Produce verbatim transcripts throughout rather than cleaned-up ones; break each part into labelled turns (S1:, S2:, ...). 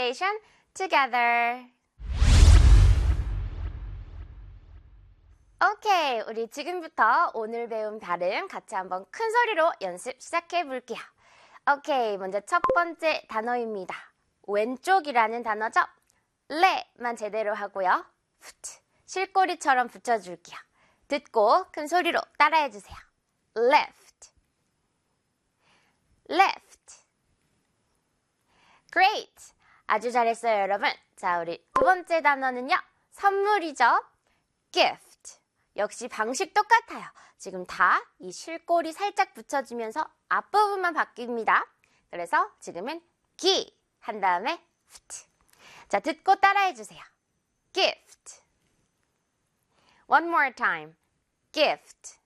S1: pronunciation together. 오케이, 우리 지금부터 오늘 배운 발음 같이 한번 큰 소리로 연습 시작해 볼게요. 오케이, 먼저 첫 번째 단어입니다. 왼쪽이라는 단어죠? 레만 제대로 하고요. foot, 실꼬리처럼 붙여줄게요. 듣고 큰 소리로 따라해주세요. left, left. Great! 아주 잘했어요, 여러분. 자, 우리 두 번째 단어는요. 선물이죠. gift. 역시 방식 똑같아요. 지금 다 이 실꼬리 살짝 붙여주면서 앞부분만 바뀝니다. 그래서 지금은 기 한 다음에 ft. 자, 듣고 따라해주세요. gift. One more time. gift.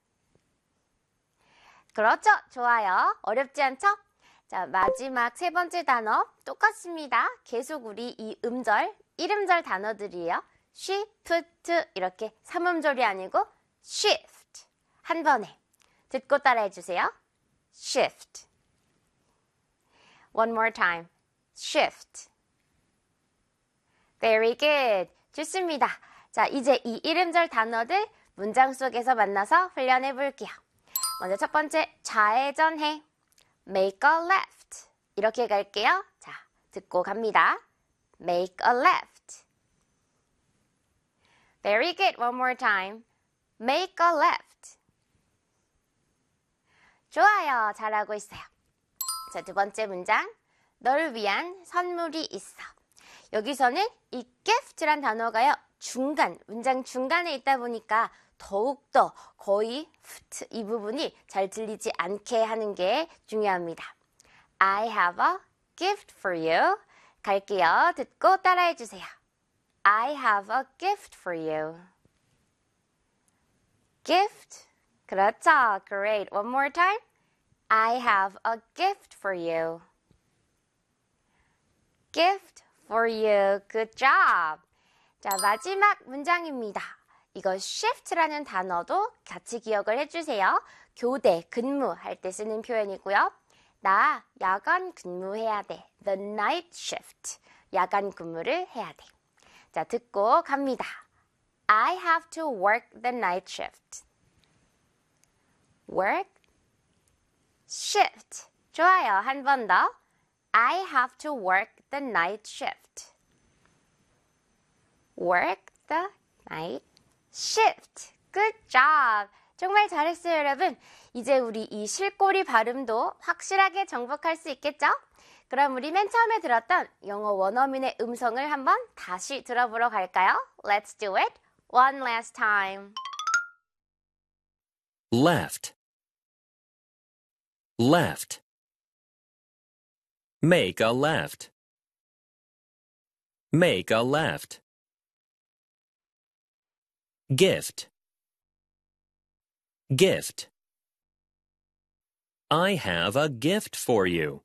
S1: 그렇죠. 좋아요. 어렵지 않죠? 자, 마지막 세 번째 단어 똑같습니다. 계속 우리 이 음절, 일음절 단어들이에요. shift 이렇게 삼음절이 아니고 shift 한 번에 듣고 따라해주세요. shift. One more time. shift. Very good. 좋습니다. 자, 이제 이 일음절 단어들 문장 속에서 만나서 훈련해 볼게요. 먼저 첫 번째, 좌회전해. make a left. 이렇게 갈게요. 자, 듣고 갑니다. make a left. Very good. One more time. make a left. 좋아요. 잘하고 있어요. 자, 두 번째 문장. 널 위한 선물이 있어. 여기서는 이 gift란 단어가요. 중간, 문장 중간에 있다 보니까 더욱더 거의 ft 이 부분이 잘 들리지 않게 하는 게 중요합니다. I have a gift for you. 갈게요. 듣고 따라해 주세요. I have a gift for you. gift. 그렇죠. Great. One more time. I have a gift for you. gift for you. Good job. 자, 마지막 문장입니다. 이거 shift라는 단어도 같이 기억을 해주세요. 교대, 근무할 때 쓰는 표현이고요. 나 야간 근무해야 돼. The night shift. 야간 근무를 해야 돼. 자, 듣고 갑니다. I have to work the night shift. work, shift. 좋아요. 한 번 더. I have to work the night shift. work the night shift. Good job. 정말 잘했어요, 여러분. 이제 우리 이 실꼬리 발음도 확실하게 정복할 수 있겠죠? 그럼 우리 맨 처음에 들었던 영어 원어민의 음성을 한번 다시 들어보러 갈까요? Let's do it one last time.
S2: Left. Left. Make a left. Make a left. Gift. Gift. I have a gift for you.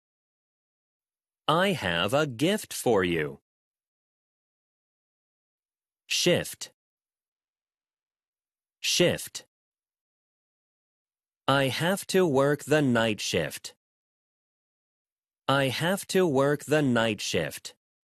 S2: I have a gift for you. Shift. Shift. I have to work the night shift. I have to work the night shift.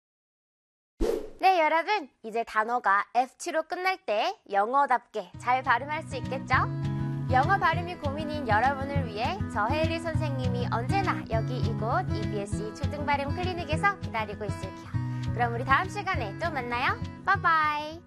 S1: 네, 여러분. 이제 단어가 에프티로 끝날 때 영어답게 잘 발음할 수 있겠죠? 영어 발음이 고민인 여러분을 위해 저 혜리 선생님이 언제나 여기 이곳 이비에스이 초등발음 클리닉에서 기다리고 있을게요. 그럼 우리 다음 시간에 또 만나요. 바이바이.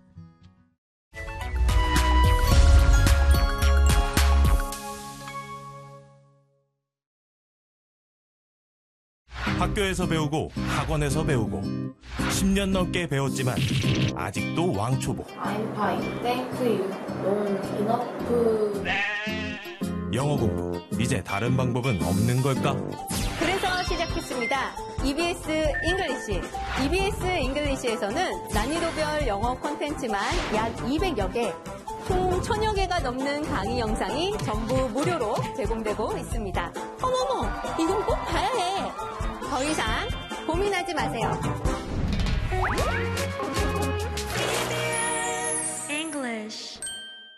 S3: 학교에서 배우고 학원에서 배우고 십 년 넘게 배웠지만 아직도 왕초보.
S4: I'm fine. Thank you. Long enough.
S3: 영어 공부 이제 다른 방법은 없는 걸까?
S5: 그래서 시작했습니다. 이비에스 잉글리시. 이비에스 잉글리시에서는 난이도별 영어 콘텐츠만 약 이백여 개, 총 천여 개가 넘는 강의 영상이 전부 무료로 제공되고 있습니다. 어머머, 이건 꼭 봐야 해. 더 이상 고민하지 마세요.